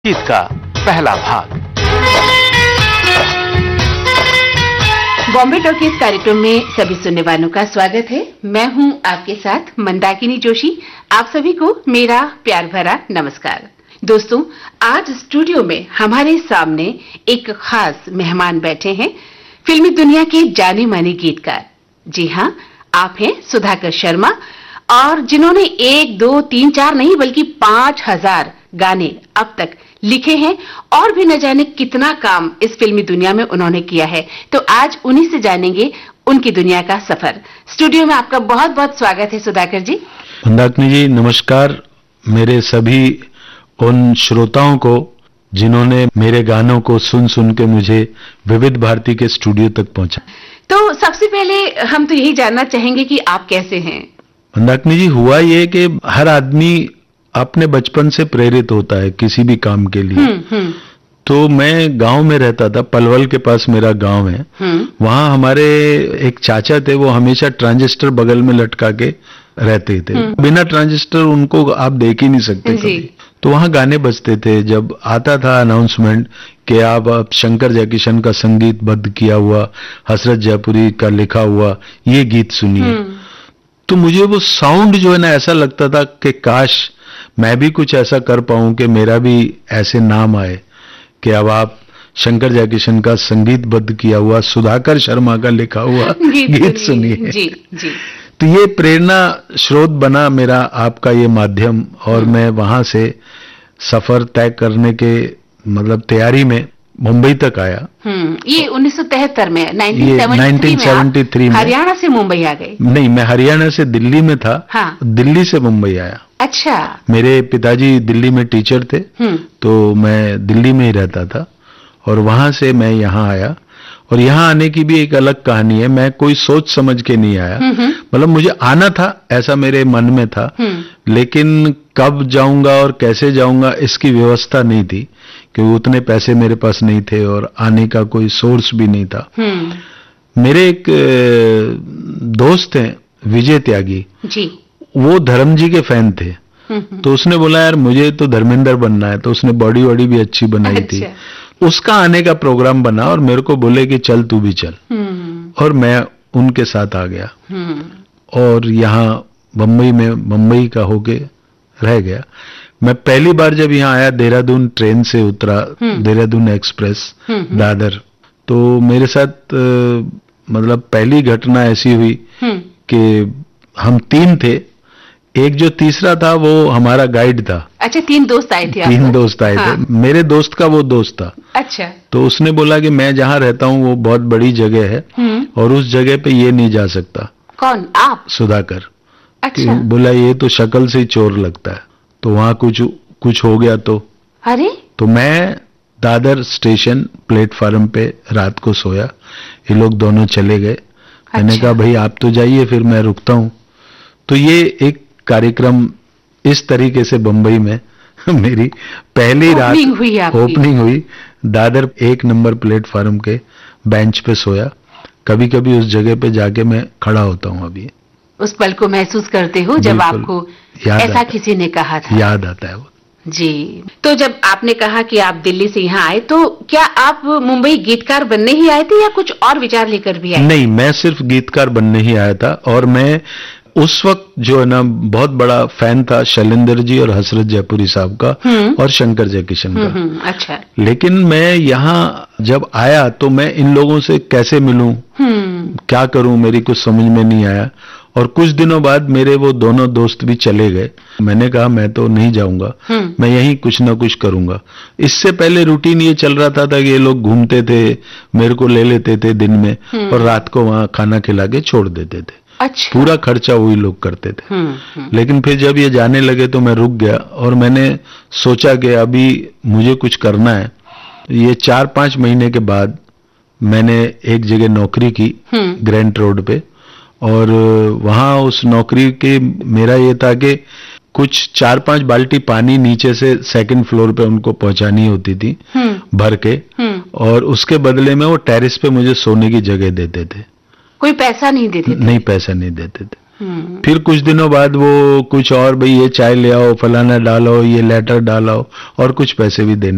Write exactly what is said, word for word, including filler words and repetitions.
गीत का पहला भाग। बॉम्बे टॉकीज कार्यक्रम में सभी सुनने वालों का स्वागत है। मैं हूं आपके साथ मंदाकिनी जोशी। आप सभी को मेरा प्यार भरा नमस्कार। दोस्तों, आज स्टूडियो में हमारे सामने एक खास मेहमान बैठे हैं, फिल्मी दुनिया के जाने माने गीतकार। जी हां, आप हैं सुधाकर शर्मा, और जिन्होंने एक दो तीन चार नहीं बल्कि पांच हजार गाने अब तक लिखे हैं, और भी न जाने कितना काम इस फिल्मी दुनिया में उन्होंने किया है। तो आज उन्हीं से जानेंगे उनकी दुनिया का सफर। स्टूडियो में आपका बहुत बहुत स्वागत है सुधाकर जी। मंदाकिनी जी नमस्कार। मेरे सभी उन श्रोताओं को जिन्होंने मेरे गानों को सुन सुन के मुझे विविध भारती के स्टूडियो तक पहुंचा। तो सबसे पहले हम तो यही जानना चाहेंगे कि आप कैसे हैं। मंदाकिनी जी, हुआ ये कि हर आदमी अपने बचपन से प्रेरित होता है किसी भी काम के लिए। हुँ, हुँ. तो मैं गांव में रहता था, पलवल के पास मेरा गांव है। वहां हमारे एक चाचा थे, वो हमेशा ट्रांजिस्टर बगल में लटका के रहते थे। बिना ट्रांजिस्टर उनको आप देख ही नहीं सकते कभी। तो वहां गाने बजते थे। जब आता था अनाउंसमेंट कि आप अब शंकर जयकिशन का संगीत बद्ध किया हुआ, हसरत जयपुरी का लिखा हुआ ये गीत सुनिए, तो मुझे वो साउंड जो है ना, ऐसा लगता था कि काश मैं भी कुछ ऐसा कर पाऊं कि मेरा भी ऐसे नाम आए कि अब आप शंकर जयकिशन का संगीतबद्ध किया हुआ, सुधाकर शर्मा का लिखा हुआ गीत सुनिए। जी, जी। तो ये प्रेरणा स्रोत बना मेरा आपका ये माध्यम, और मैं वहां से सफर तय करने के मतलब तैयारी में मुंबई तक आया। हम्म, ये उन्नीस सौ तिहत्तर में, ये उन्नीस सौ तिहत्तर में हरियाणा से मुंबई आ गए। नहीं, मैं हरियाणा से दिल्ली में था। हाँ। दिल्ली से मुंबई आया। अच्छा। मेरे पिताजी दिल्ली में टीचर थे, तो मैं दिल्ली में ही रहता था, और वहां से मैं यहाँ आया। और यहाँ आने की भी एक अलग कहानी है। मैं कोई सोच समझ के नहीं आया, मतलब मुझे आना था ऐसा मेरे मन में था, लेकिन कब जाऊंगा और कैसे जाऊंगा इसकी व्यवस्था नहीं थी, क्योंकि उतने पैसे मेरे पास नहीं थे और आने का कोई सोर्स भी नहीं था। मेरे एक दोस्त हैं विजय त्यागी जी, वो धर्म जी के फैन थे। तो उसने बोला यार मुझे तो धर्मेंद्र बनना है, तो उसने बॉडी वॉडी भी अच्छी बनाई अच्छा। थी। उसका आने का प्रोग्राम बना और मेरे को बोले कि चल तू भी चल, और मैं उनके साथ आ गया और यहाँ बम्बई में बम्बई का होके रह गया। मैं पहली बार जब यहाँ आया देहरादून ट्रेन से उतरा, देहरादून एक्सप्रेस दादर, तो मेरे साथ आ, मतलब पहली घटना ऐसी हुई कि हम तीन थे, एक जो तीसरा था वो हमारा गाइड था। अच्छा, तीन दोस्त आए थे। तीन दोस्त आए हाँ। थे। मेरे दोस्त का वो दोस्त था। अच्छा। तो उसने बोला कि मैं जहाँ रहता हूँ वो बहुत बड़ी जगह है और उस जगह पे ये नहीं जा सकता। कौन? आप? सुधाकर। अच्छा। बोला ये तो शक्ल से ही चोर लगता है, तो वहां कुछ कुछ हो गया तो। अरे। तो मैं दादर स्टेशन प्लेटफार्म पे रात को सोया, ये लोग दोनों चले गए। अच्छा। मैंने कहा भाई आप तो जाइए, फिर मैं रुकता हूँ। तो ये एक कार्यक्रम इस तरीके से बंबई में मेरी पहली रात हुई ओपनिंग हुई। दादर एक नंबर प्लेटफार्म के बेंच पे सोया। कभी कभी उस जगह पे जाके मैं खड़ा होता हूँ। अभी उस पल को महसूस करते हो जब आपको ऐसा किसी ने कहा था? याद आता है वो जी। तो जब आपने कहा कि आप दिल्ली से यहाँ आए, तो क्या आप मुंबई गीतकार बनने ही आए थे या कुछ और विचार लेकर भी आए? नहीं, मैं सिर्फ गीतकार बनने ही आया था। और मैं उस वक्त जो है ना बहुत बड़ा फैन था शैलेंद्र जी और हसरत जयपुरी साहब का और शंकर जयकिशन का। अच्छा। लेकिन मैं यहाँ जब आया तो मैं इन लोगों से कैसे मिलूं, क्या करूं, मेरी कुछ समझ में नहीं आया। और कुछ दिनों बाद मेरे वो दोनों दोस्त भी चले गए। मैंने कहा मैं तो नहीं जाऊंगा, मैं यहीं कुछ ना कुछ करूंगा। इससे पहले रूटीन ये चल रहा था, था कि ये लोग घूमते थे, मेरे को ले लेते थे दिन में और रात को वहां खाना खिला के छोड़ देते थे। अच्छा। पूरा खर्चा वही लोग करते थे। हुँ, हुँ। लेकिन फिर जब ये जाने लगे तो मैं रुक गया और मैंने सोचा कि अभी मुझे कुछ करना है। ये चार पांच महीने के बाद मैंने एक जगह नौकरी की ग्रैंड रोड पे, और वहां उस नौकरी के मेरा ये था कि कुछ चार पांच बाल्टी पानी नीचे से सेकंड फ्लोर पे उनको पहुंचानी होती थी भर के, और उसके बदले में वो टेरेस पे मुझे सोने की जगह देते थे। कोई पैसा नहीं देते थे? नहीं, पैसा नहीं देते थे। फिर कुछ दिनों बाद वो कुछ और, भाई ये चाय ले आओ, फलाना डालो, ये लेटर डालो, और कुछ पैसे भी देने